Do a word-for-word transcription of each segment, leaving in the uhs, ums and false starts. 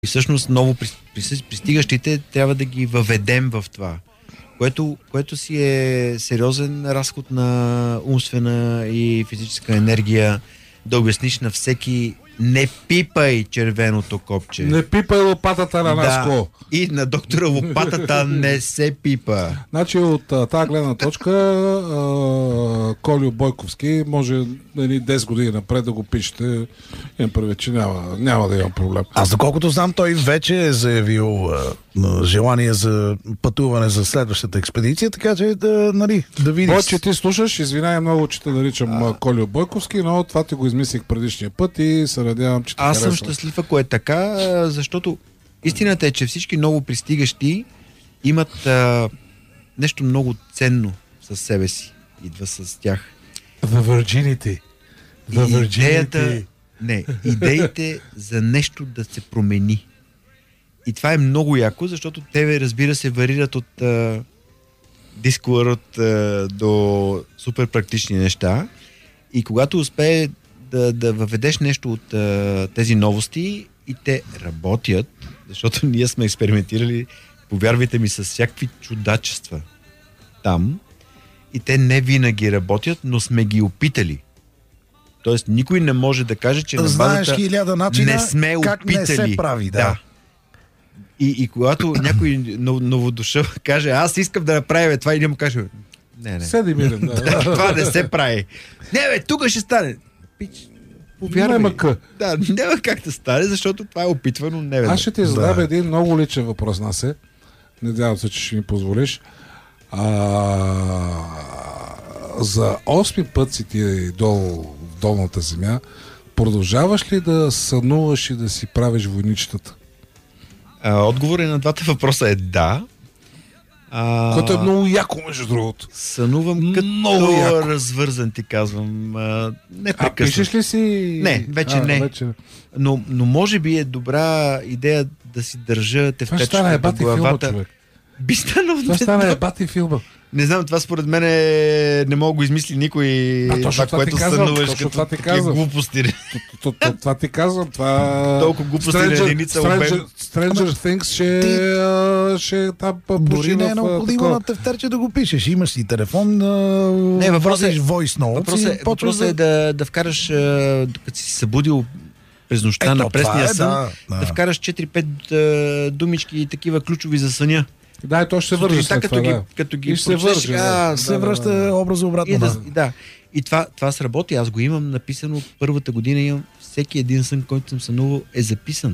И всъщност ново пристигащите трябва да ги въведем в това, което, което си е сериозен разход на умствена и физическа енергия, да обясниш на всеки: не пипай червеното копче. Не пипай лопатата на Наско. Да, и на доктора лопатата не се пипа. Значи от тази гледна точка а, Колю Бойковски може нали, десет години напред да го пишете. Имам предвид, че няма, няма да има проблем. Аз доколкото знам, той вече е заявил а, желание за пътуване за следващата експедиция, така че да, нали, да видиш. Бой, че ти слушаш, извинявай много, че те наричам а... Колю Бойковски, но това ти го измислих предишния път и се надявам, че ти Аз харесва. съм щастлив, ако е така, защото истината е, че всички ново пристигащи имат а, нещо много ценно със себе си. Идва с тях. The virginity. The virginity. Идеята, не, идеите за нещо да се промени. И това е много яко, защото те, разбира се, варират от а, дисколърът а, до супер практични неща. И когато успее да, да въведеш нещо от а, тези новости и те работят, защото ние сме експериментирали, повярвайте ми, с всякакви чудачества там, и те не винаги работят, но сме ги опитали. Тоест никой не може да каже, че знаеш на базата хиляда начина не сме как опитали. Не се прави, да. да. И, и когато някой новодушъл каже: аз искам да направя това, и не му каже: не, не. Седи мирен, да. Това не се прави. Не, бе, тук ще стане. Пич, повярвай. Няма къ. Да, няма как да стане, защото това е опитвано неведнъж. Аз ще ти задам Да. един много личен въпрос, Насе. Надявам се, че ще ми позволиш. А, за осми път си ти долу в долната земя. Продължаваш ли да сънуваш и да си правиш войничетата? А, отговорът на двата въпроса е да. А, Което е много яко, между другото. Сънувам като Много яко. развързан, ти казвам. А, не А прекъснато. пишеш ли си? Не, вече а, не. Вече... Но, но може би е добра идея да си държа Това ще стане тефтечката ебати по филма, главата. човек. Би станал. Това ще стане ебати филма. Не знам, това според мен е... не мога го измисли никой. А, точно това което ти казвам, сънуваш точно като това ти такива казвам. глупости. То- то- Това ти казвам. Това... Толкова глупости на единица обем. Stranger, Stranger Things ще, а, ще там пуши Дори не е в, а, необходимо такова. на тефтерче да го пишеш. Имаш си телефон, Не, въпросът е, voice notes въпросът е, и почваш въпросът е да, да вкараш, а, като си се събудил през нощта Ето, на пресния това е, сън, да, да, да. вкараш четири-пет а, думички и такива ключови за съня. Да, и то ще се върже Сутринта, след като това, ги, да. като ги И ще се прочетеш, върже, а, да. се връща образа обратно. И, да, Да. да. И това, това сработи. Аз го имам написано първата година. Имам всеки един сън, който съм сънувал, е записан.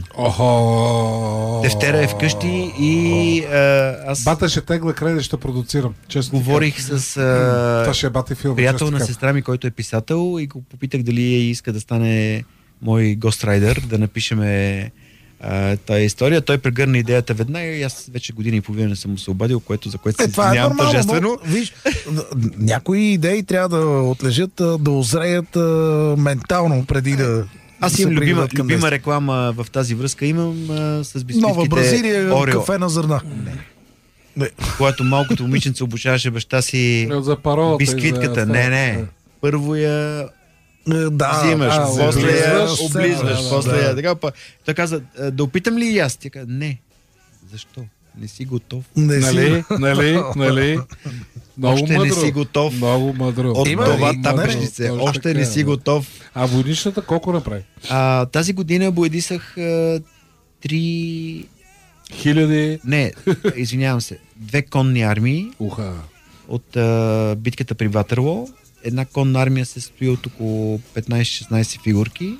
Охо. Тефтера е вкъщи и а, аз Бата ще тегла кредит, ще продуцирам. Честно. говорих с а, Това ще е бати филм. приятел на честно сестра ми, който е писател, и го попитах дали иска да стане мой гострайдер, да напишеме а, тая история. Той прегърна идеята веднага и аз вече година и половина не съм му се обадил, което, за което Е, се това е извинявам нормално, тържествено. но, виж, някои идеи трябва да отлежат, а, да озреят а, ментално преди да Аз се имам любима, приведат към любима действие. реклама в тази връзка. Имам а, с бисквитките Нова Бразилия, Орео. кафе на зърна. Не. Когато малкото момиченце обучаваше баща си За паролата. бисквитката. и за- Не, не. Първо я Е, Да, взимаш, а, после я облизваш, облизваш, да, после да. я. Така, па, той каза: "А, да опитам ли и аз?" Тя каза: "Не." Защо? Не си готов. Не си. Нали, нали, нали. Много Още мъдро. не си готов. Много мъдро. От Има това ли? тапещице. Точно Още така, не си да. готов. А войничната колко направи? А, тази година боядисах а, три... Хиляди. Не, извинявам се. Две конни армии Уха. от а, битката при Ватерлоо. Една конна армия се състои от около петнайсет-шестнайсет фигурки.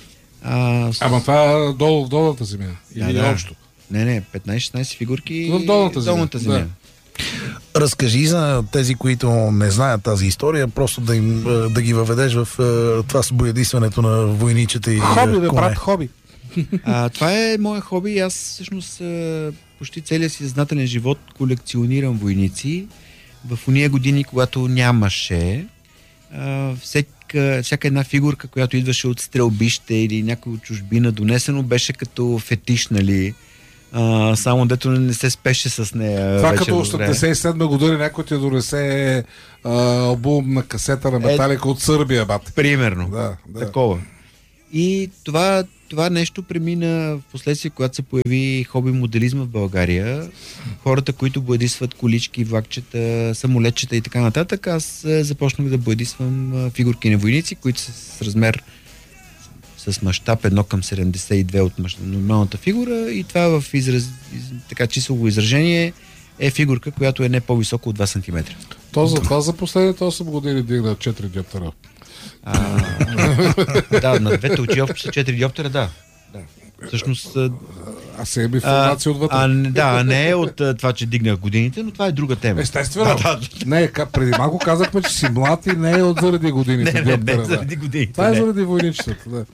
А, с... Ама това долу в долната земя. Или Да, да. общо. Не, не, петнайсет-шестнайсет фигурки В долната земя. долната земя. Да. Разкажи за тези, които не знаят тази история, просто да, им, е, да ги въведеш в е, това с боядисването на войничета и Хоби, е, бе, коне. брат, хоби. А, това е моя хоби и аз всъщност а, почти целия си съзнателен живот колекционирам войници. В уния години, когато нямаше, а, всека, всяка една фигурка, която идваше от стрелбище или някой от чужбина донесено, беше като фетиш, нали? А, само дето не се спеше с нея. Това вече като добре. осемдесет и седма година някой ти донесе а, албум на касета на Металика от Сърбия, бат. Примерно. Да, да. Такова. И това, това нещо премина в последствие, когато се появи хоби моделизма в България. Хората, които боядисват колички, влакчета, самолетчета и така нататък, аз започнах да боядисвам фигурки на войници, които са с размер с мащаб едно към седемдесет и две от нормалната фигура, и това в израз, така числово изражение е фигурка, която е не по-високо от два сантиметра. То за това за последните осем години дигна четири диоптера. А, да, на двете очи общо са четири диоптера, да. да. Всъщност... А сега би информация отвътре. А, да, не е от това, че дигнах годините, но това е друга тема. Естествено. Да, да. Не, преди малко казахме, че си млад и не е от заради годините. Не, не, не, не заради годините. Това не. е заради войничеството, да.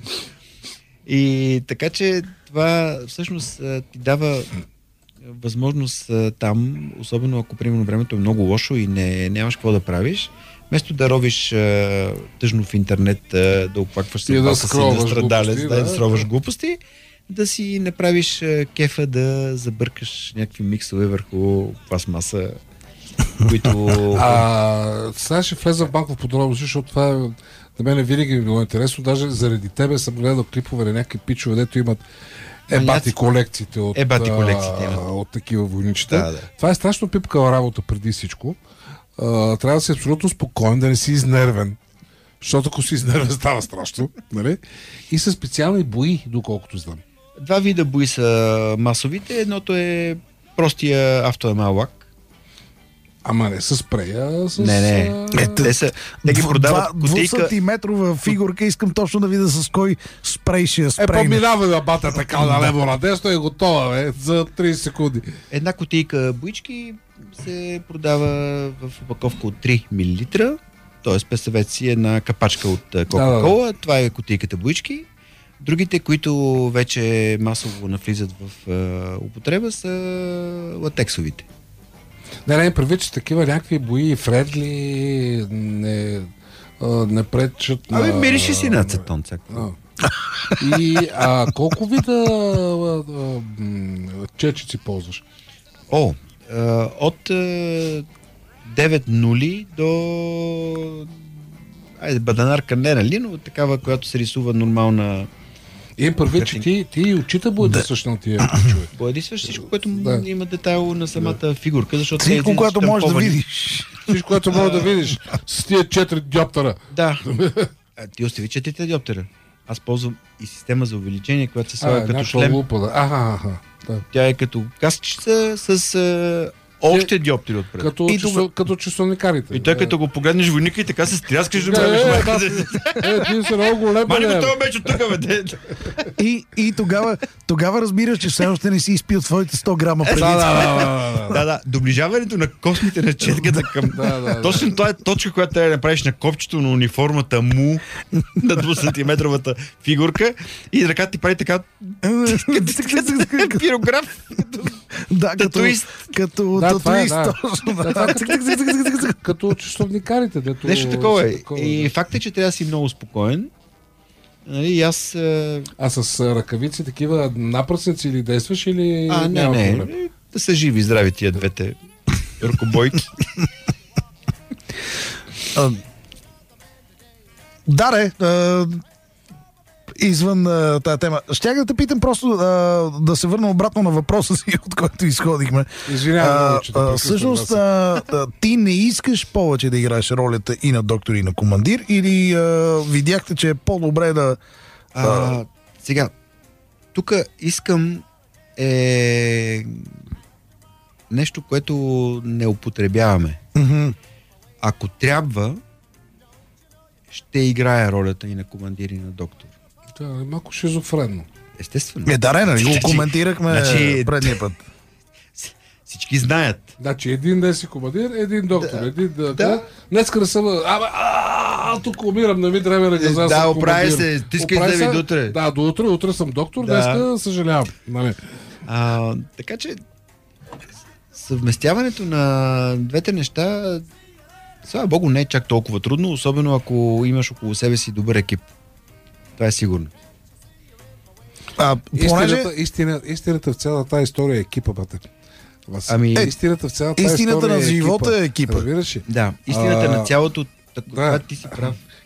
И така, че това всъщност ти дава възможност там, особено ако примерно времето е много лошо и не, нямаш какво да правиш, вместо да робиш а, тъжно в интернет, а, да оплакваш се, да страдалец, да, да, да скроваш глупости, да си направиш а, кефа да забъркаш някакви миксове върху пластмаса, които... А, сега ще влеза в банков подробности, защото това е, на мен винаги ми било интересно, даже заради тебе съм гледал клипове на някакви пичове, дето имат ебати колекциите от, ебати колекциите, а, от такива войничета. Да, да. Това е страшно пипкава работа преди всичко. Uh, трябва да си абсолютно спокоен, да не си изнервен, защото ако си изнервен става страшно, нали? И са специални бои, доколкото знам. Два вида бои са масовите. Едното е простия автоемал лак. Ама не с спрея, с... Не, не. Е, те, са, те ги продават кутийка... двусантиметрова фигурка, искам точно да видя с кой спрей ще я спрейме. Е, поминава да бата така на лево на десно и готова, бе, за трийсет секунди. Една кутийка боички се продава в опаковка от три милилитра, т.е. представете си една капачка от Кока-Кола, да, да. Това е кутийката боички. Другите, които вече масово навлизат в uh, употреба, са латексовите. Не, не, предвид, че такива някакви бои, фредли, не, не пречат на... Абе, мирише си на ацетон. И а, колко вида а, а, чечици ползваш? О, а, от а, девет нули до... Айде, баданарка не, нали, но такава, която се рисува нормална... И първи, че ти, ти и очита боядисваш на тия ключове. Боядисваш всичко, което да. Има детайл на самата да. фигурка, защото... Всичко, което можеш да видиш. Всичко, което можеш да видиш. С тия четири диоптера. Да. А, ти остави четирите диоптера. Аз ползвам и система за увеличение, която се слага като шлем. Лупа, да. Аха, аха. Да. Тя е като каскчица с... А... Още диоптери отпред. Като, и часо, тога... като часовникарите. И той като го погледнеш войника и така се стряскаш да правиш майка. Е, ти си много голем. Мани го това меч от тук, бе. И, и тогава, тогава разбираш, че все още не си изпил твоите сто грама преди. Да, да, да, да, да. Доближаването на космите на четката към... да, да, точно това е точка, която трябва да направиш на копчето на униформата му на двусантиметровата фигурка и ръката ти прави така пирограф. Да, като като татуист. Като часовникарите. Дето... Нещо такова е. И факт е, че трябва да си много спокоен. Нали, аз... А с ръкавици такива напръсници или действаш или... А, не, не. не. Да са живи и здрави тия двете ръкобойки. Даре, извън а, тая тема. Щях да те питам просто а, да се върна обратно на въпроса си, от който изходихме. Извинявам, че а, всъщност а, а, ти не искаш повече да играеш ролята и на доктор, и на командир, или а, видяхте, че е по-добре да... А, а... Сега, тук искам е нещо, което не употребяваме. Mm-hmm. Ако трябва, ще играя ролята и на командир, и на доктор. Да, е малко шизофренно. Естествено. Е, да, нали го коментирахме значи, предния път. Всички знаят. Значи един ден си командир, един доктор, да, един да... да. Днеска да съм... Абе, а, тук умирам, не ми трябва да газа. Да, оправи се, тискай да ви до утре. Да, до утре, утре съм доктор, да. Днеска съжалявам. Нали? А, така че съвместяването на двете неща, слава Богу, не е чак толкова трудно, особено ако имаш около себе си добър екип. Това е сигурно. А, понеже... истината, истина, истината в цялата тази история е екипа, бате. Ами, е, истината в цялата истината на е живота е екипа. Разбираш ли? Да, истината а, на цялото, да. ти си прав.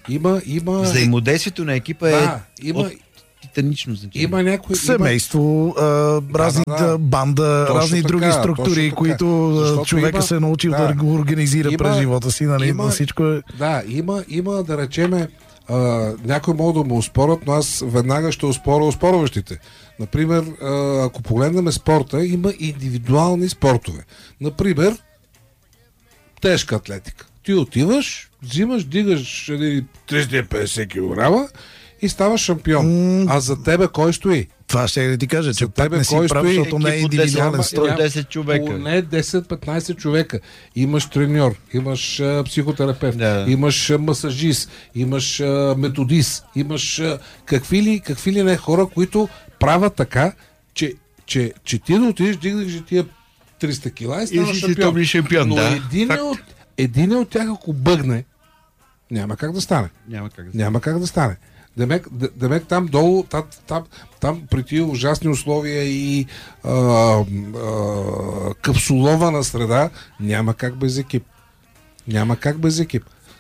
Има, има... Взаимодействието на екипа да, е има... от титанично значение. Има някои... Семейство, а, разни да, да, да. банда, Точно разни така, други структури, точно които Защото човека има, се е научил да, да да го организира има, през живота си, нали? Има, Всичко е... Да, има, има да речеме, а, някой могат да му оспорят, но аз веднага ще оспоря оспорващите. Например, а, ако погледнем спорта, има индивидуални спортове. Например, тежка атлетика. Ти отиваш, взимаш, дигаш триста и петдесет килограма и ставаш шампион. Mm. А за тебе кой стои? Това ще да ти кажа, че За пак тебе не си кой прав, стои? защото не е Екип от индивидуален десет, строй. от десет човека. Поне десет-петнайсет човека. Имаш треньор, имаш а, психотерапевт, Да. имаш а, масажист, имаш а, методист, имаш а, какви, ли, какви ли не хора, които правят така, че, че, че ти да отидеш, дигнеш тия триста кила и ставаш си шампион. световен шампион, Но да. един, Факт. от, един от тях, ако бъгне, няма как да стане. Няма как да Няма как да стане. Демек, д- демек там долу, там, там, там при тия ужасни условия и а, а, капсулована среда, няма как без екип. Няма как без екип.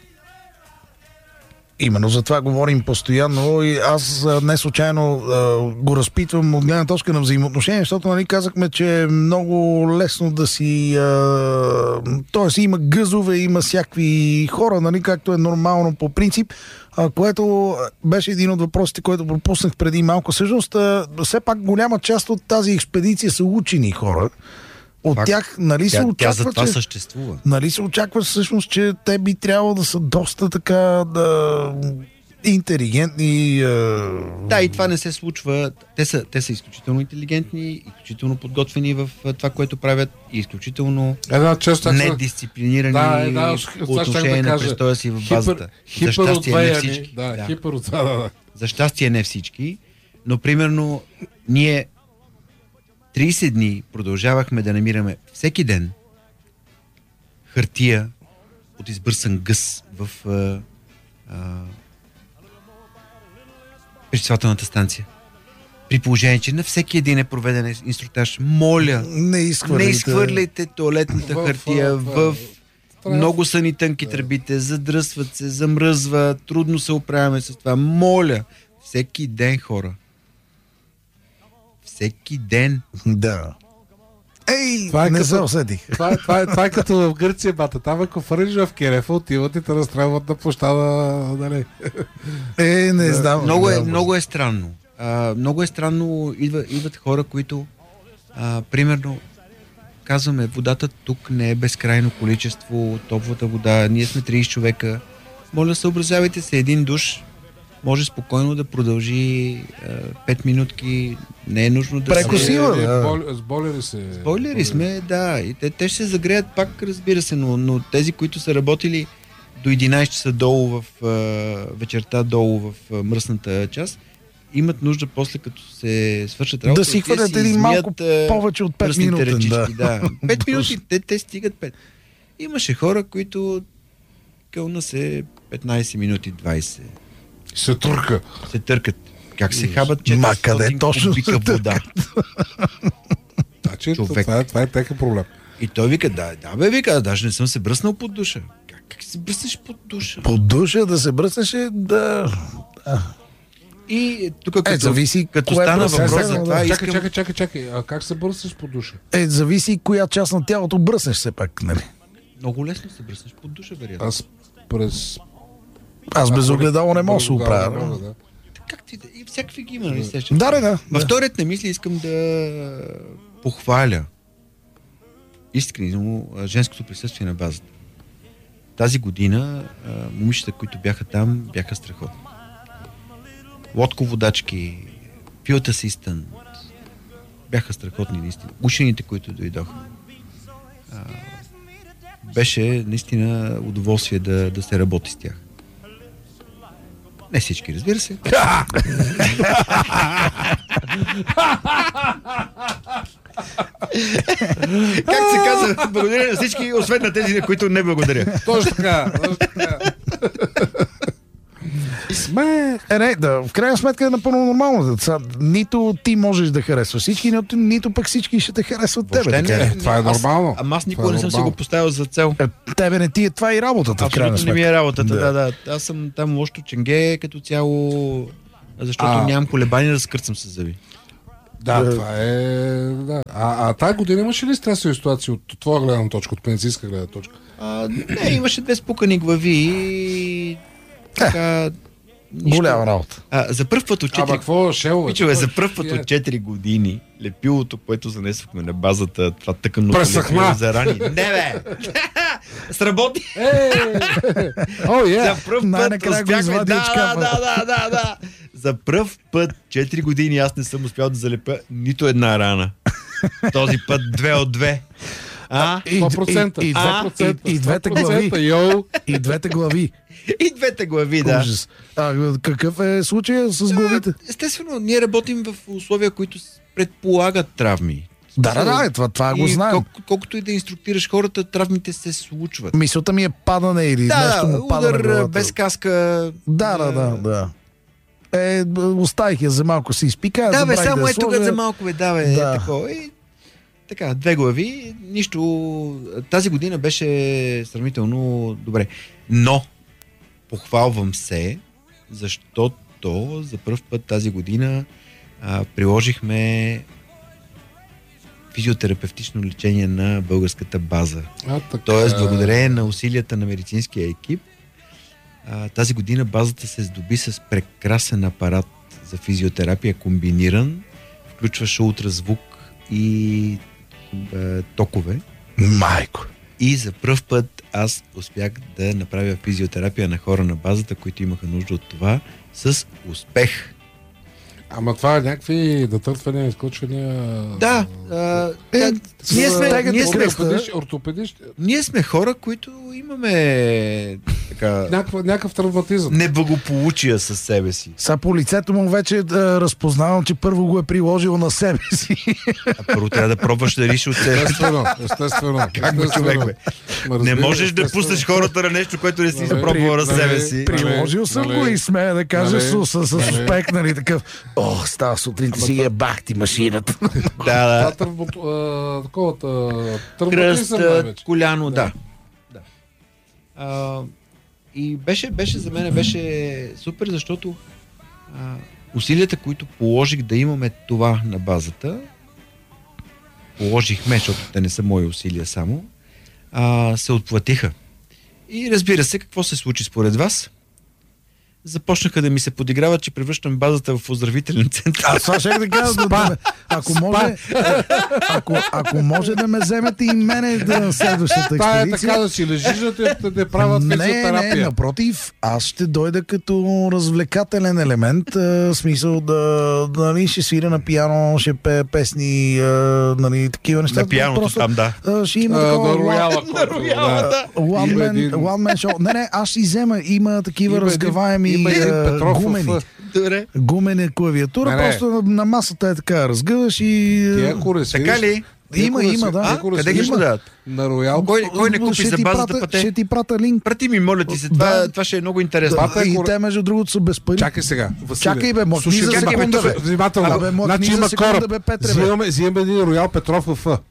Именно за това говорим постоянно и аз а, не случайно а, го разпитвам от гледна точка на взаимоотношения, защото нали, казахме, че е много лесно да си... А, тоест има гъзове, има всякакви хора, нали, както е нормално по принцип, а, което беше един от въпросите, който пропуснах преди малко. Всъщност, а, все пак голяма част от тази експедиция са учени хора. От Факт. тях, нали се Тя, очаква, тя за това че... съществува. Нали се очаква всъщност, че те би трябвало да са доста така да, интелигентни. Е... Да, и това не се случва. Те са, те са изключително интелигентни, изключително подготвени в а, това, което правят и изключително Една чест, недисциплинирани да, е, да, по отношение да на кажа, престоя си в базата. Хипер, За щастие не хипер всички. да, Да. хипер от да, да. За щастие не всички, но примерно ние трийсет дни продължавахме да намираме всеки ден хартия от избърсан гъс в а, а, пречиствателната станция. При положение, че на всеки един е проведен инструктаж. Моля, Не изхвърляйте. не изхвърляйте туалетната В, хартия в, в... Трябва- Много са ни тънки тръбите, задръсват се, замръзва, трудно се оправяме с това. Моля, всеки ден, хора. Всеки ден. Да. Ей, Това е не като- се усетих. Това, е- това, е, това е като в Гърция, бата. Там ако фърниш в Керефа, отиват и те разстрелват на площада. Нали? Е, не знам. Много е, Да, много е странно. А, много е странно. Идва, идват хора, които а, примерно казваме, водата тук не е безкрайно количество, топлата вода, ние сме трийсет човека. Моля, съобразявайте се, един душ може спокойно да продължи а, пет минутки, не е нужно да Преко се... сила, Е, да. бол- С болери се. Бойлери сме, да, и те, те ще се загреят пак, разбира се, но, но тези, които са работили до единайсет часа долу в а, вечерта, долу в а, мръсната част, имат нужда после, като се свършат работа, Да си отиват хванат един измият, малко а, повече от пет пръстните минути. ръчички, Да. да. Пет минути, те, те стигат пет. Имаше хора, които кълна се петнайсет минути, двайсет. Се турка. Се търкат. Как се хабат Ма къде четиристотин точно кубика се вода? Значи, Човек. това, е, това е техен проблем. И той вика, да, да бе, вика, даже не съм се бръснал под душа. Как, как се бръснеш под душа? По душа да се бръснеше, да. И тук като, Е, зависи като кое стана бръсне, въпрос да, за да. това, Чакай, искам... чакай, чакай, чакай. А как се бърсиш по душа? Е, зависи коя част на тялото бръснеш все пак, нали? Много лесно се бръснеш под душа, вероятно. Аз през... Аз без огледало не мога да се Без огледало не оправя. мога, да. Как ти да... И всякакви ги има, нали сещаш? Да, да, да. Във вторият на мисли искам да похваля искрено а, женското присъствие на базата. Тази година а, момичета, които бяха там, бяха страхотни. Лодководачки, field assistant, бяха страхотни наистина. Учените, които дойдоха. А, беше наистина удоволствие да, да се работи с тях. Не всички, разбира се. Как се казва, благодаря на всички, освен на тези, на които не благодаря. Точно така, точно така. Смех! Е, не, да, в крайна сметка е напълно нормално. Са, нито ти можеш да харесваш всички, нито, нито пък всички ще те харесват тебе. Въобще Така. не. Е, това е нормално. Ама аз Това никога е не съм си нормално. го поставил за цел. Е, тебе не ти е това и работата, в крайна Абсолютно не сметка. ми е работата, Да. да, да. Аз съм там лошото ченге като цяло, защото А. нямам колебания да скърцам с зъби. Да, Да. това е... Да. А, а тази година имаше ли стресови ситуации от твоя гледна точка, от медицинска гледна точка? А, не, имаше две спукани глави и така... нищо. Голяма работа. А, за първ път от Ама четири... какво шелове? Пичове, за първ път Е, от четири години лепилото, което занесохме на базата, това тъканото Пресъхна. лепило за рани. Не бе! Сработи! Е! О, е! За пръв път Най-накрая го успяхме. извади Да, от шкафа. да, да, да, да. За пръв път четири години аз не съм успял да залепя нито една рана. Този път две от две. А? И, сто процента. и, и, А? и, и, и двете глави. Йоу! И двете глави. И двете глави, да. Ужас. А, какъв е случая с главите? Естествено, ние работим в условия, които предполагат травми. Да, да, да, това, това го И знаем. колко, колкото и да инструктираш хората, травмите се случват. Мисълта ми е падане или Да, нещо му пада на удар главата. без каска. Да, да, да, да. Е, оставих я за малко си изпика. Да, бе, забравих само да я е тук сложа. за малко, бе, да, бе, Да. е такова. И, така, две глави, нищо. Тази година беше сравнително добре. Но, похвалвам се, защото за първ път тази година а, приложихме физиотерапевтично лечение на българската база. А, така. Тоест, благодарение на усилията на медицинския екип, а, тази година базата се здоби с прекрасен апарат за физиотерапия, комбиниран, включваше ултразвук и е, токове. Майко. И за пръв път аз успях да направя физиотерапия на хора на базата, които имаха нужда от това, с успех. Ама това е някакви натъртвания, изкочвания... Да, а, Е, да, ние сме, стегате ние сме, кръста. Ортопедиш, ортопедиш, ние сме хора, които имаме така, някаква, някакъв травматизъм. неблагополучия със себе си. Са по лицето му вече е, разпознавам, че първо го е приложил на себе си. А първо трябва да пробваш дали ще оцелеш. Естествено, естествено. Как го човек, бе? Ма, Не разбира, можеш да естествено. пуснеш хората на нещо, което не си Нали, изпробвал на нали, себе си. при- Приложил съм нали, го и смея да кажа нали, с, с, с нали. успех, нали, такъв. О, става сутринта си е бах ти машината. Да, Това да. търбото, а, такова, та- Кръст, травматизъм най-вече. коляно, Да. да. да. А, и беше, беше за мен беше супер, защото а, усилията, които положих да имаме това на базата, положихме, защото те не са мои усилия само, а, се отплатиха. И разбира се, какво се случи според вас? Започнаха да ми се подиграват, че превръщам базата в оздравителен център. Аз това ще да кажа, да, да, ме- ако може, ако, ако може да ме вземете и мене да следващата Това е експедиция. така да си лежиш, да те, да те правят Не, не, физиотерапия. напротив, аз ще дойда като развлекателен елемент, а, смисъл да, да нали, ще свиря на пиано, ще пее песни, а, нали, такива неща. На пияното Просто, там, да. а, ще има А, такова на рояла. На рояла, да. One Има man, един- one man show. Не, не, аз ще взема. Има такива Има един- разгъваеми има един а, Петров в- гумени. Добре. Гумена клавиатура, Не, не. просто на, на масата е така, разгъваш и... Ти а, ако не свириш, Така ли? ти Има, ако не има, сви- да. ти А, ако не къде ги свириш продават? На Роял. Кой, кой не купи ще за ти базата пратя- пъте? Ще ти прата линк. Прати ми, моля ти се, това, Да. това ще е много интересно. Папа е И кор- те, между другото, са без пари. Чакай сега. Василе. Чакай, бе, махни Слушай, за чакай, секунда, бе, бе. внимателно. Абе, махни Значи за има секунда, кораб. бе, Петре, бе. Взимаме, взимаме един Роял Петров в Ф.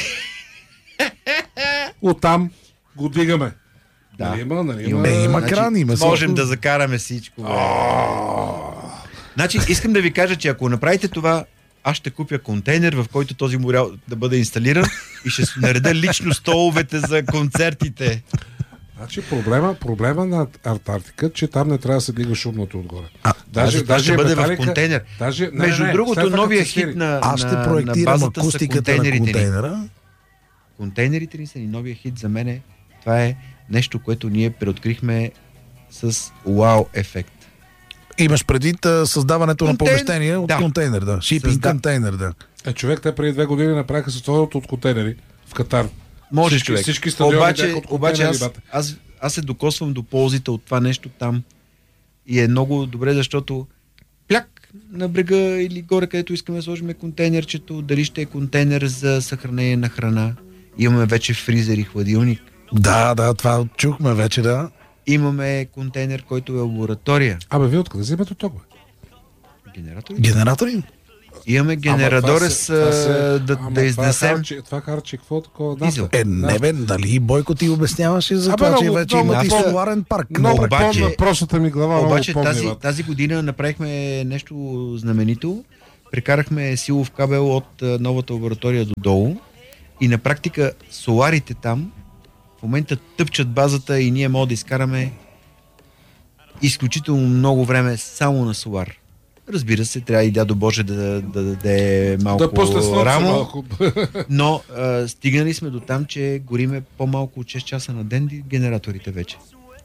Оттам го дигаме. Да. Нали има, нали Имаме. има. Е, има Значи, кран, има Можем всичко. да закараме всичко. Бе. Значи, искам да ви кажа, че ако направите това, аз ще купя контейнер, в който този морял да бъде инсталиран и ще нареда лично столовете за концертите. Значи проблема, проблема на Антарктика, че там не трябва да се дига шумното отгоре. А, Даже, това ще е бъде в Металика- контейнер. Даже, не, Между не, не, другото, след това, новия като се свири. хит на, Аз ще на, на проектирам базата са акустиката на контейнерите ни. контейнера. Контейнерите ни са ни новия хит за мене. Това е нещо, което ние преоткрихме с вау ефект. Имаш предвид а, създаването на Контейнер, помещение от да. контейнер, да. Шипинг Създа- контейнер, да. Е, човек, те преди две години направиха състоянието от контейнери в Катар. Може, Всички- човек. всички стадиони обаче, бяха от обаче контейнери, аз, бате. аз, аз се докосвам до ползите от това нещо там. И е много добре, защото пляк на брега или горе, където искаме да сложим контейнерчето, дали ще е контейнер за съхранение на храна. Имаме вече фризер и хладилник. Да, да, това чухме вече, да. Имаме контейнер, който е лаборатория. Абе, вие откъде вземете ток, бе? Генератори? Генератори? Имаме генерадори с да, да изнесем. Това харчи, това харчи какво такова? Дизел. Е, не бе, дали Бойко ти обясняваше за Абе, това, че много- вече много имате помня. соларен парк. Много Обаче- помня простата ми глава. Обаче много тази, помня, тази година направихме нещо знаменито. Прекарахме силов кабел от а, новата лаборатория до долу и на практика соларите там в момента тъпчат базата и ние можем да изкараме изключително много време само на солар. Разбира се, трябва и дядо Боже да, да даде малко да пусне слънце рамо, малко. но а, стигнали сме до там, че гориме по-малко от шест часа на ден генераторите вече.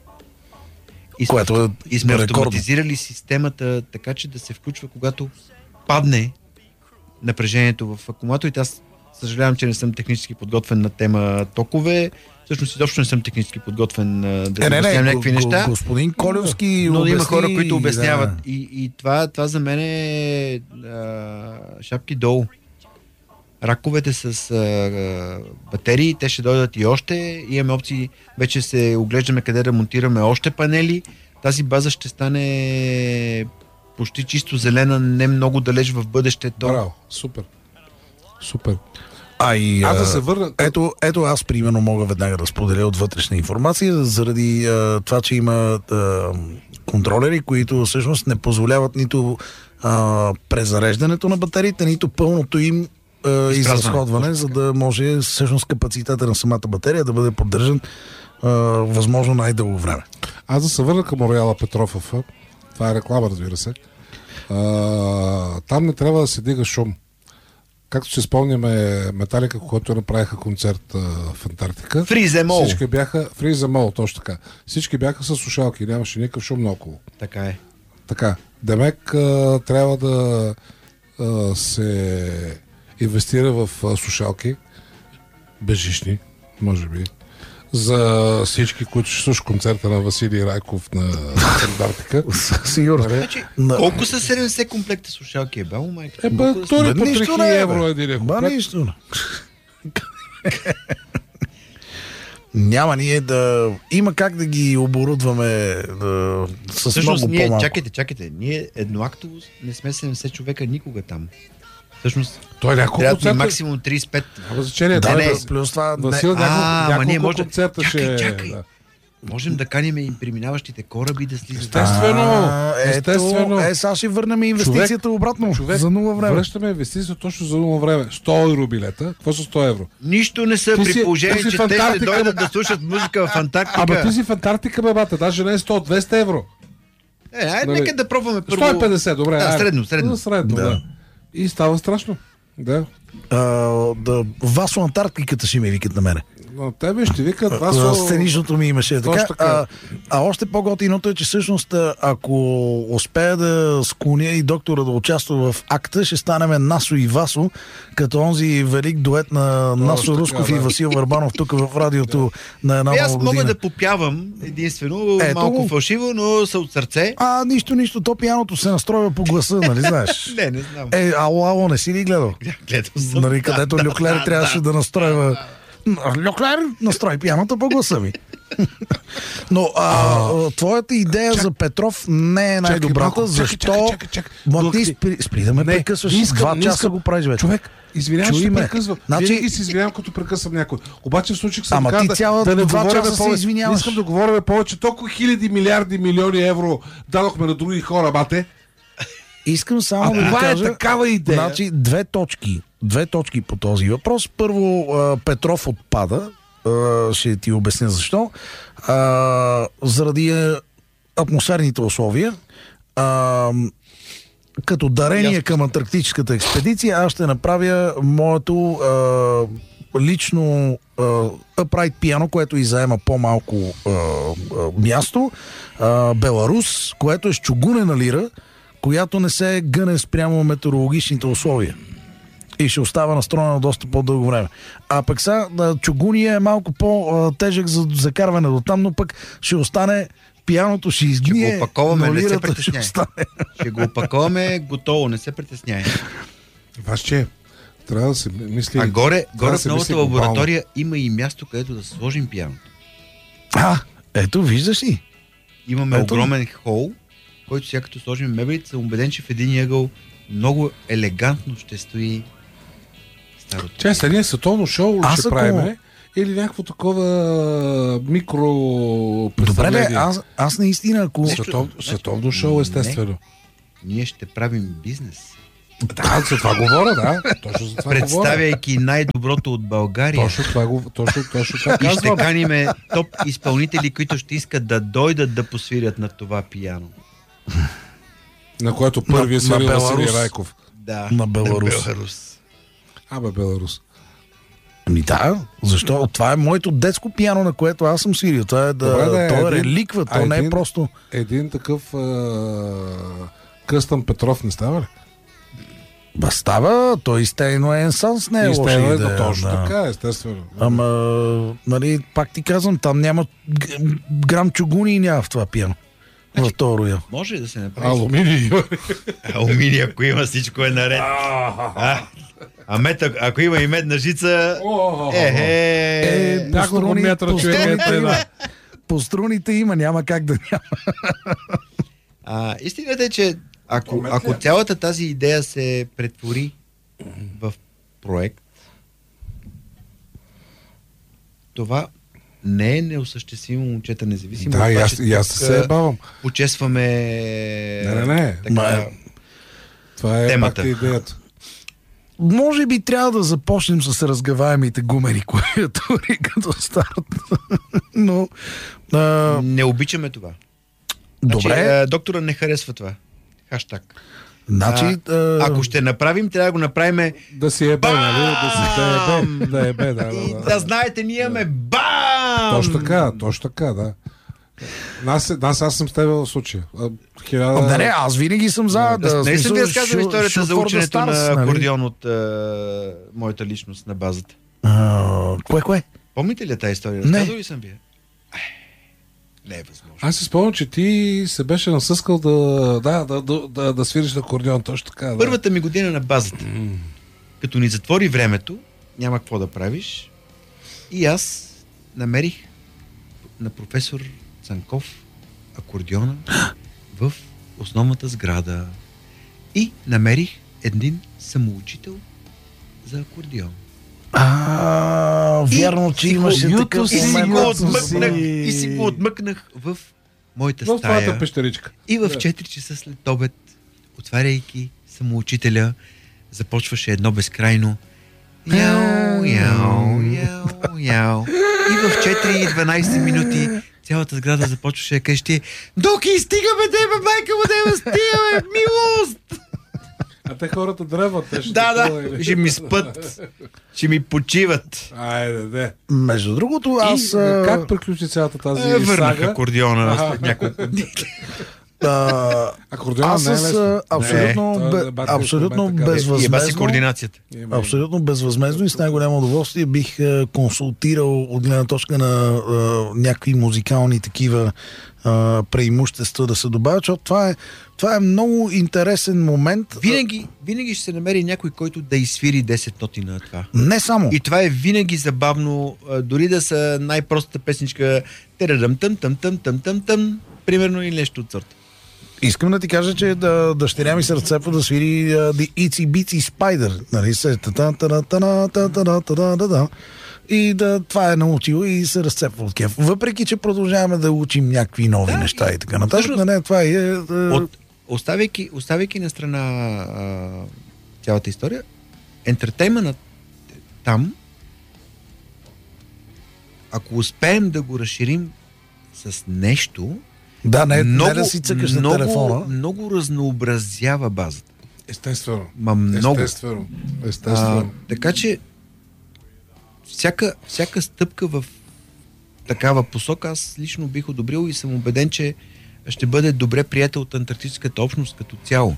И сме, Което е и сме рекордно. автоматизирали системата така, че да се включва, когато падне напрежението в акумулаторите. Аз съжалявам, че не съм технически подготвен на тема токове. Всъщност изобщо не съм технически подготвен а, да Е, си не, обяснявам не, някакви го- неща. го- господин Колевски Но обясни, има хора, които обясняват. да. И, и това, това за мен е а, шапки долу. Раковете с а, а, батерии, те ще дойдат и още. Имаме опции, вече се оглеждаме къде да монтираме още панели. Тази база ще стане почти чисто зелена, не много далеч в бъдещето. Браво, супер. Супер. А и, Аз да а, се върна... Ето, ето аз примерно мога веднага да споделя от вътрешна информация, заради а, това, че има а, контролери, които всъщност не позволяват нито а, презареждането на батериите, нито пълното им а, изразходване, за да може всъщност капацитета на самата батерия да бъде поддържан а, възможно най-дълго време. Аз да се върна към Рояла Петрофов. Това е реклама, разбира се. А, там не трябва да се дига шум. Както се спомняме Металика, когато направиха концерт а, в Антарктика. Фриземол. Всички бяха... Фриземол, точно така. Всички бяха с слушалки, нямаше никакъв шум наоколо. Така е. Така. Демек а, трябва да а, се инвестира в а, слушалки. Безжични, може би. За всички, които ще слушат концерта на Василий Райков на Антарктика. Сигурно. Значи, На- колко са седемдесет комплекта слушалки? Е, бао, майка. Е, бе, Колко да са? той по Бе, нищо три не е, евро бе. един Ба, комплект. нищо. Няма ние да... Има как да ги оборудваме да... с Всъщност, много ние, по-малко. чакайте, чакайте, ние едноактово не сме седемдесет човека никога там. Всъщност, Той няколко трябва да ни концерта. максимум трийсет и пет. Няма значение. Да, той не, е- плюс това... Не, Васил, няколко, А, ама няколко ние може- концерта Чакай, ще... чакай. Да. Можем да каним и преминаващите кораби да слизат. Естествено. А, Естествено. Ето, е, сега ще върнем инвестицията обратно. Човек, за нула време. Връщаме инвестицията точно за нула време. сто евро билета. Какво са сто евро? Нищо не са Ти при си- положение, ти си че в те ще Антарктика, дойдат бе. да слушат музика в Антарктика. Ама ти си в Антарктика, бе, бата. Даже не е сто-двеста евро. Е, айде, Нали, нека да пробваме първо. сто и петдесет, добре. Да, айде. средно, средно. Да, средно, Да. да. И става страшно. Да. А, да, Васо Антарктиката ще ми викат на мене. Но тебе ще викат А, Васо... Сценичното ми имаше Точно така. така. А, а още по-готиното е, че всъщност ако успея да склоня и доктора да участва в акта, ще станем Насо и Васо, като онзи велик дует на Насо така, Русков да. и Васил Върбанов тук в радиото на една Е, аз нова мога година. да попявам единствено, Ето малко го. фалшиво, но са от сърце. А, нищо, нищо, то пияното се настройва по гласа, нали знаеш? Не, не знам. Е, ало, ало, не си ли гледал? Гледал съм. Нали, където Да, Люклер да, трябваше да настройва. Люклер, настрой пияната по гласа ми. Но а, твоята идея за Петров не е най-добрата, малко, чакай, защо... чакай, чакай, чакай. Ма ти Глухни. спри, спри да ме Не, прекъсваш. не искам, Два не часа искам. го правиш вече. Човек, извинявай, Чуй ще ме. прекъсвам. Значи- Винаги се извинявам, като прекъсвам някой. Обаче в случай се Ама така ти да, цяла да не два говорим часа се повече. извиняваш. Не искам да говорим повече. Толкова хиляди, милиарди, милиони евро дадохме на други хора, бате. Искам само А да ви това е кажа... такава идея. Значи, две точки. Две точки по този въпрос. Първо, а, Петров отпада. А, ще ти обясня защо. А, заради а, атмосферните условия. А, като дарение Ясно. към антарктическата експедиция, аз ще направя моето а, лично а, upright пиано, което и заема по-малко а, а, място. А, Беларус, което е с чугунена лира, която не се гъне спрямо метеорологичните условия. И ще остава настроена доста по-дълго време. А пък сега да, чугуния е малко по-тежък за закарване до там, но пък ще остане пияното, ще изгние. Ще го опаковаме, но не се лирата ще притесняй. остане. Ще го опаковаме готово, не се притесняй. Ваше, трябва да се мисли... А горе, трябва горе да в се новата мисли глобално. лаборатория има и място, където да сложим пианото. А, ето, виждаш ли? Имаме Ето. огромен хол, който сега като сложим мебелите, съм убеден, че в един ъгъл много елегантно ще стои старото. Че, сега ние световно шоу Аз ще ако- правим или някакво такова микро Добре, бе, представление? аз, аз наистина, ако... Нещо- Световно, Значи, световно шоу, естествено. Ние ще правим бизнес. Да, за това говоря, да. Точно за това говоря. Представяйки най-доброто от България. Точно това, го- точно, точно това И ще казвам. каниме топ изпълнители, които ще искат да дойдат да посвирят на това пияно. На което първия На- свирил на Василий Беларус. Райков. Да. На Беларус. Беларус. Абе, Беларус. Ами да, защо? Това е моето детско пиано, на което аз съм свирил. Това е да... Добре, да, то е един- реликва, то а не е един- просто... Един такъв а, Къстън Петров не става ли? Ба става, той Стейно Енсанс не е И лоша Стейно е, идея. да, точно да. така, естествено. Ама, нали, пак ти казвам, там няма г- грам чугуни и няма в това пиано. В този роял. Може да се направи. Алуминий. Алуминий, ако има, всичко е наред. А, а мед, ако има и медна жица, е, е, по няколко струни- метра по човек струните е има. да. По струните има, няма как да няма. А, истината е, че ако, ако цялата тази идея се претвори в проект, това не е неосъществимо, момчета, независимо. Да, от и това, аз, че и аз тук, се ебавам. Почесваме Не, не, не. така, Ма, Това е темата. пак идеята. Може би трябва да започнем с разгаваемите гумени клавиатури като старт. Но, а, не обичаме това. добре, Значи, а, доктора не харесва това. Хаштаг. значи... А, а, ако ще направим, трябва да го направим Да си ебе, нали? Да си да ебе. Да ебе, да, и да, да да. знаете, ние имаме бам! Точно така, точно така, да. Нас, нас аз съм с теб в случая. А, Хиляда... Не, не, аз винаги съм за... Да, не съм ви смисъл, разказвам shoot- историята shoot за for the ученето stars, на нали? акордеон от а, моята личност на базата. А, кое, кое? Помните ли тази история? Не. Разказал ли съм ви? я? Ай, Не е възможно. Аз си спомням, че ти се беше насъскал да, да, да, да, да, да свириш на акордеон, точно така. Да. Първата ми година на базата. Като ни затвори времето, няма какво да правиш. И аз намерих на професор Цанков акордеона в основната сграда. И намерих един самоучител за акордеон. А, И вярно, че си го- имаше юту такъв си И си, момент, го когато отмъкнах, си- и си го отмъкнах в моята В твоята стая. пещеричка. И в Да. четири часа след обед, отваряйки самоучителя, започваше едно безкрайно яу, яу, яу, яу. И в четири и дванайсет минути цялата сграда започваше да каже: Доки, стигаме, деба, майка му, деба, стигаме, милост! А те хората дръват. Те ще Да, такова, да, или? ще ми спът, ще ми почиват. Айде, де. Между другото, аз... И, а, как приключи цялата тази Е, Върнах сага? акордеона Аха. след няколко дни. а, Акордеона аз не е с лесно. а, абсолютно, Не, бе, той е дебат, абсолютно дебат, така. И еба си безвъзмезно... координацията. Има. Абсолютно безвъзмезно и с най-голямо удоволствие бих е, консултирал от гледна точка на е, някакви музикални такива е, преимущества да се добавят, защото това е, това е много интересен момент. Винаги, винаги ще се намери някой, който да изсвири десет ноти на това. Не само. И това е винаги забавно, а, дори да са най-простата песничка терадъм тъм тъм тъм тъм тъм тъм, примерно или нещо от сорта. Искам да ти кажа, че да, дъщеря ми се разцепва да свири uh, The Itsy Bitsy Spider. Нали се? Та-та-та-та-та-та-та-та-та-та. И да, това е научил и се разцепва от кеф. Въпреки, че продължаваме да учим някакви нови Да, неща и така нататък. всъщност, Не, това е... е От, оставяйки, оставяйки на страна а, цялата история, ентертейментът там, ако успеем да го разширим с нещо, да, не, много, не да си цъкаш много, на телефона. много разнообразява базата. Естествено. Ма много. Естествено. А, Естествено. така че всяка, всяка стъпка в такава посока аз лично бих одобрил и съм убеден, че ще бъде добре приятел от антарктическата общност като цяло.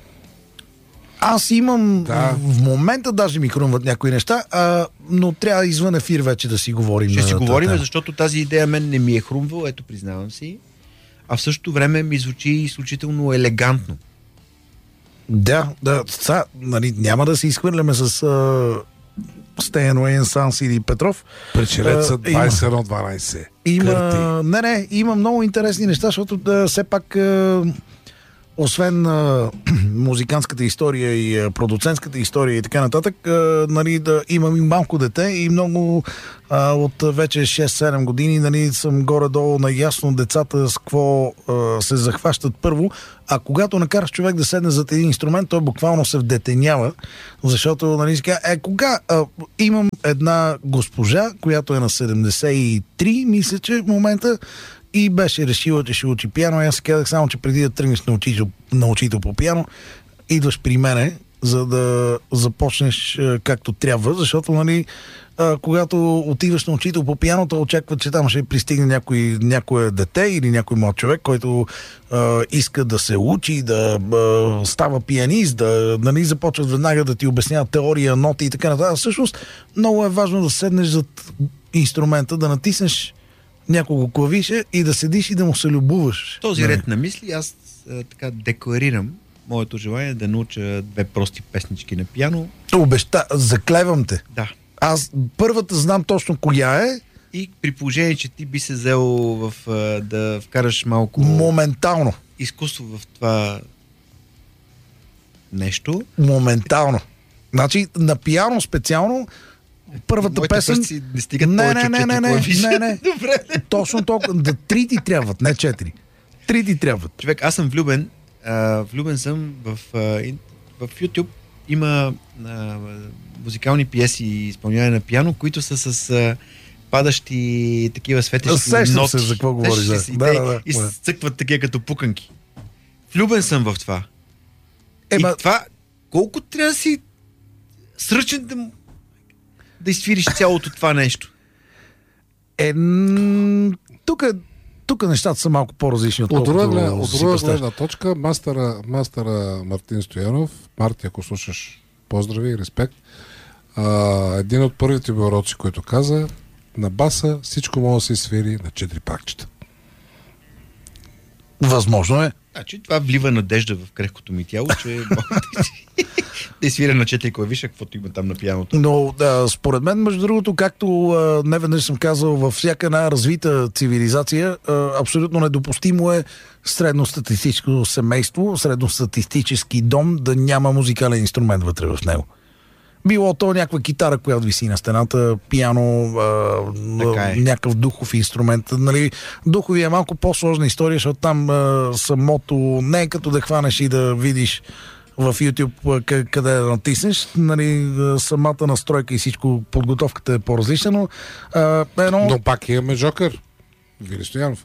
Аз имам Да. в момента даже ми хрумват някои неща, а, но трябва извън ефир вече да си говорим. Ще на си тази говорим, тема. защото тази идея мен не ми е хрумвала, ето признавам си, а в същото време ми звучи изключително елегантно. Да, да, са, нали, няма да се изхвърляме с, а, с Stay Away Санс или Петров. Печелеца А, двайсет едно дванайсет. Има, не, не, има много интересни неща, защото да, все пак а, освен а, музикантската история и а, продуцентската история и така нататък, а, нали, да, имам и малко дете и много а, от вече шест-седем години, нали, съм горе-долу наясно децата с какво а, се захващат първо, а когато накараш човек да седне зад един инструмент, той буквално се вдетенява, защото, нали, си казва, е, кога а, имам една госпожа, която е на седемдесет и три, мисля, че в момента, и беше решила, че ще учи пиано. И аз се казах само, че преди да тръгнеш на учител, на учител по пиано, идваш при мене, за да започнеш а, както трябва, защото, нали, а, когато отиваш на учител по пиано, то очаква, че там ще пристигне някой, някое дете или някой млад човек, който а, иска да се учи, да а, става пианист, да, нали, започват веднага да ти обясняват теория, ноти и така нататък. Всъщност, много е важно да седнеш зад инструмента, да натиснеш няколко клавиша и да седиш и да му се любуваш. Този ред на мисли аз а, така декларирам моето желание да науча две прости песнички на пиано. Обеща, заклевам те. Да. Аз първата знам точно коя е. И при положение, че ти би се взел в, а, да вкараш малко Моментално. изкуство в това нещо. Моментално. Значи на пиано специално първата Моите песен... пръсти не стигат не, повече не, от не, четири не, клавиши. не, не. Добре. Точно толкова. Да, три ти трябват, не четири. Три ти трябват. Човек, аз съм влюбен. А, влюбен съм в, а, ин- в YouTube. Има а, музикални пиеси и изпълняване на пиано, които са с а, падащи такива светещи Сещам ноти. се за какво говориш, Сещаш ли да. се? И Да, те да, да. изцъкват такива като пуканки. Влюбен съм в това. Ема, И това, колко трябва да си сръчен да, му- да изфириш цялото това нещо? е, м, тук, тук нещата са малко по-различни, От отколкото друга, гледна, от си друга представяш. гледна точка, мастера, мастера Мартин Стоянов, Марти, ако слушаш, поздрави и респект, а, един от първите ми уроци, който каза, на баса всичко може да се свири на четири пакчета. Възможно е. Значи това влива надежда в крехкото ми тяло, че мога да, да изсвиря на четири клавиша, каквото има там на пианото. Но да, според мен, между другото, както а, неведнъж съм казал, във всяка една развита цивилизация, а, абсолютно недопустимо е средностатистическо семейство, средностатистически дом да няма музикален инструмент вътре в него. Било то някаква китара, която виси на стената, пиано, а, Така е. някакъв духов инструмент. Нали, духови е малко по-сложна история, защото там а, самото не е като да хванеш и да видиш в YouTube къ- къде да натиснеш. Нали, самата настройка и всичко, подготовката е по-различна, но а, едно... Но пак имаме Жокър. Вили Стоянов.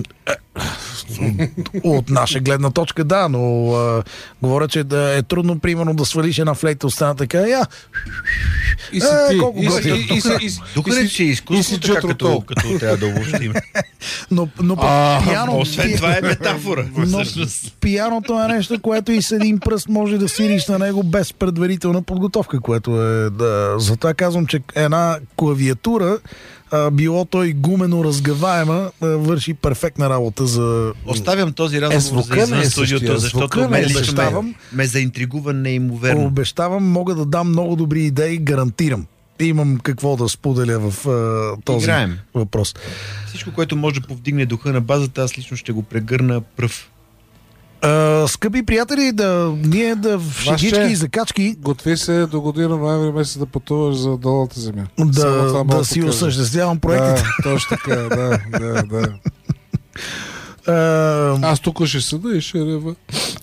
От наша гледна точка, да, но а, говоря, че да е трудно, примерно, да свалиш една флейта от стената, така, я, И си Е, ти. колко И си- готино. и- и си- и си- Тук и не си- че е и си изкуство, така Джо като, Тротол. като трябва да обобщим. но, но пък А, пиано, Освен пи- това е метафора. но Всъщност. пианото е нещо, което и с един пръст може да свириш на него без предварителна подготовка, което е, да, затова казвам, че една клавиатура, а, било той гумено разгъваема, а, върши перфектна работа за... Оставям този Е, разговор звука за извън не е студиото, същия. защото Звука не мен е лично ме, същия. ме заинтригува неимоверно. Обещавам, мога да дам много добри идеи, гарантирам. Имам какво да споделя в а, този Играем. въпрос. Всичко, което може да повдигне духа на базата, аз лично ще го прегърна пръв. А, скъпи приятели, да ние да в шегички Ваше. и закачки Готви се до година ноември месец да пътуваш за долната земя. Само да, това мога да си кажа. осъществявам проектите. Да, точно така, да, да, да. А, Аз тук ще седа и ще рева.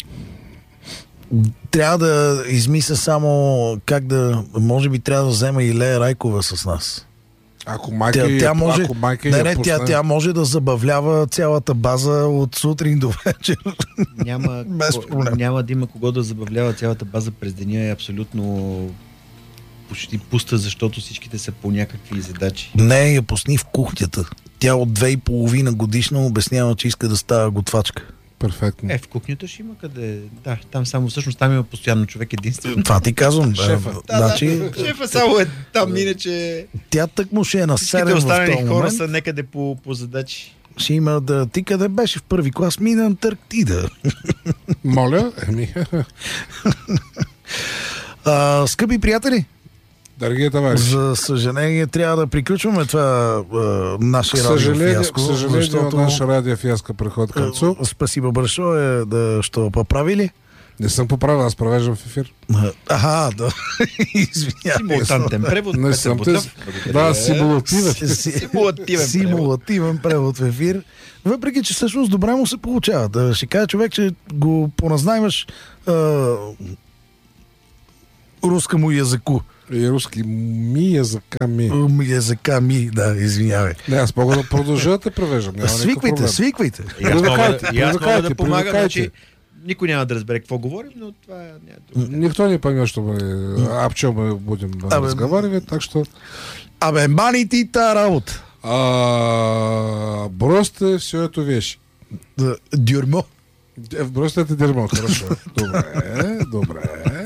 трябва да измисля само как да... Може би трябва да взема и Лея Райкова с нас. Ако майка, Тя, я- тя може, ако майка не, я не, пусне, тя, тя може да забавлява цялата база от сутрин до вечер. Няма, Без ко- проблем. няма да има кого да забавлява цялата база през деня, е абсолютно почти пуста, защото всичките са по някакви задачи. Не, я пусни в кухнята. Тя от две и половина годишна обяснява, че иска да става готвачка. Перфектно. Е, в кухнята ще има къде. Да, там само всъщност там има постоянно човек единствен. Това ти казвам. Шефа. Да, значи, Шефа само е там, иначе тя тък му ще е на всичките седем в останали този хора момент. са някъде по, по задачи. Ще има да... Ти къде беше в първи клас? Ми на Антарктида. Моля, еми, А, скъпи приятели, Дорогие товарищи. За съжаление, трябва да приключваме това е, наше радио фиаско. Съжаление, защото... наша радио фиаско преход към концу. Спасибо большое, да що поправили. Не съм поправил, аз провеждам в ефир. Ага, да. Извинявай. Симултантен превод. Не съм те. Да, симулативен. Симулативен, Симулативен превод в ефир. Въпреки, че всъщност добре му се получава. Да ще кажа човек, че го поназнайваш а, руска му языку. И руски ми языка ми. Языка ми, да, извинявай. Не, аз мога да продължа да те превеждам. Свиквайте, свиквайте. И аз мога, и аз мога да помагам. Привлекайте. Значи, никой няма да разбере какво говорим, но това няма да... Никто не поймет, что мы, об чем мы будем Абе, разговаривать, так что... Абе, мани ти та работа. А, бросьте все эту вещь. Дюрмо. Бросьте это дерьмо, хорошо. Добре, добре.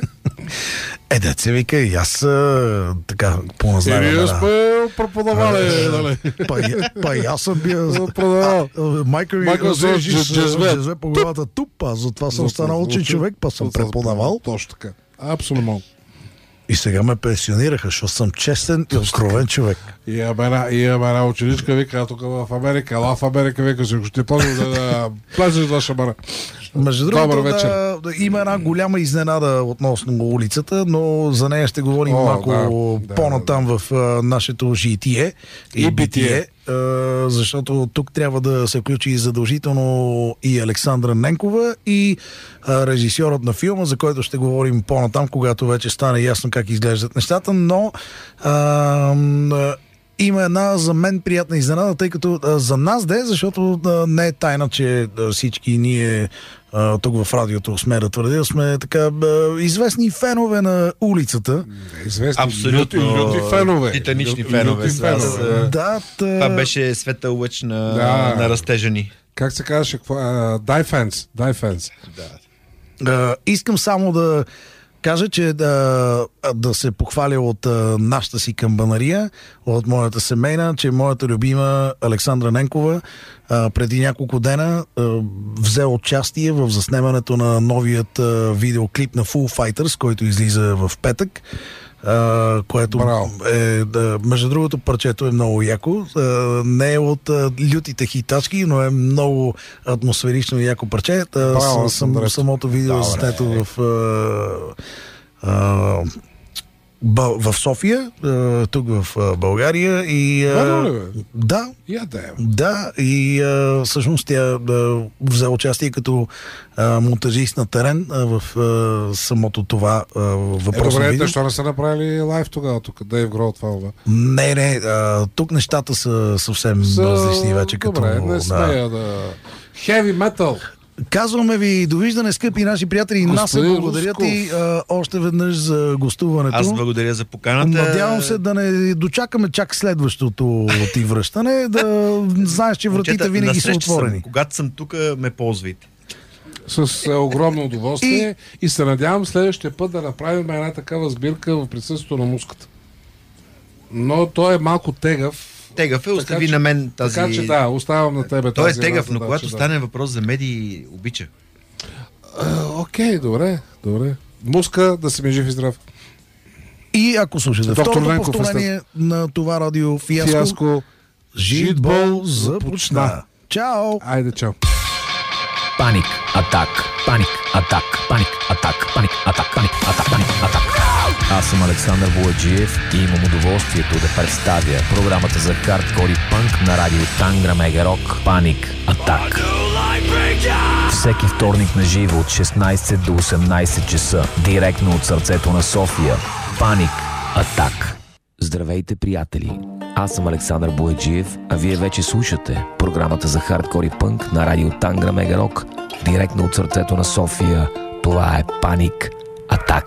Е, да се вика, и аз а, така поназнавам. И вие сме преподавали, нали? Па и аз съм бил... Продавал. Майка ми Майка взе с джезве по главата тупа, затова съм станал учен човек, па съм преподавал. Точно така. Абсолютно. И сега ме пенсионираха, защото съм честен и откровен човек. И имаме една, и имаме една ученичка, вика, тук в Америка, ала в Америка, вика, си, ще плазиш да, да плазиш да шамара. Между другото, да, да, има една голяма изненада относно улицата, но за нея ще говорим О, малко да, по-натам да, в а, нашето житие и, И битие, битие. а, защото тук трябва да се включи задължително и Александра Ненкова и а, режисьорът на филма, за който ще говорим по-натам, когато вече стане ясно как изглеждат нещата, но а, има една за мен приятна изненада, тъй като а, за нас де, защото а, не е тайна, че а, всички ние а, тук в радиото сме да твърдя, сме така а, известни фенове на улицата. Известни Абсолютно. люти, люти фенове. Титанични Лю- фенове. люти Аз, фенове. а, Да, тъ... Това беше светъл лъч на, Да. на растежа ни. Как се казваше? Какво? Дай фенс. Дай фенс. А, искам само да кажа, че да, да се похваля от а, нашата си камбанария, от моята семейна, че моята любима Александра Ненкова а, преди няколко дена а, взе участие в заснемането на новият а, видеоклип на Foo Fighters, който излиза в петък. Uh, което Браво. е, да, между другото, парчето е много яко. Uh, не е от uh, лютите хитачки, но е много атмосферично и яко парче. Uh, Браво, с, сам, самото видео е заснето в uh, uh, в София, uh, тук в uh, България и uh, да, Я да е. да, и а, всъщност тя а, взе участие като а, монтажист на терен а, в а, самото това а, Е, въпросно добре, видео. защо не са направили лайв тогава тук? Дейв Грол това, бе. Не, не, а, тук нещата са съвсем различни вече. Като, Добре, не да. смея да... Heavy metal. Казваме ви довиждане, скъпи наши приятели. Нас се Господин благодаря Русков. ти а, още веднъж за гостуването. Аз благодаря за поканата. Надявам се да не дочакаме чак следващото ти връщане, да знаеш, че вратите Момчета, винаги са насреща отворени. Съм. Когато съм тук, ме ползвайте. С е, огромно удоволствие и... и се надявам следващия път да направим една такава сбирка в присъствието на муската. Но той е малко тегав. Тегав е, остави че- на мен тази... Така че да, оставам на тебе Той е тази тегав, една но задача, когато да. стане въпрос за медии, обича. А, окей, добре, добре. Муска, да си ми жив и здрав. И ако слушате Доктор второто Ленков, повторение на това радио Фиаско, Фиаско. Житбол започна. Чао! Айде, чао. Паник, атак, паник, атак, паник, атак, паник, атак, паник, атак, паник, атак. Аз съм Александър Бояджиев и имам удоволствието да представя програмата за хардкор и пънк на радио Тангра Мега Рок Паник Атак. Всеки вторник на живо от шестнайсет до осемнайсет часа, директно от сърцето на София. Паник Атак. Здравейте, приятели! Аз съм Александър Бояджиев, а вие вече слушате програмата за хардкор и пънк на радио Тангра Мега Рок, директно от сърцето на София. Това е Паник Атак.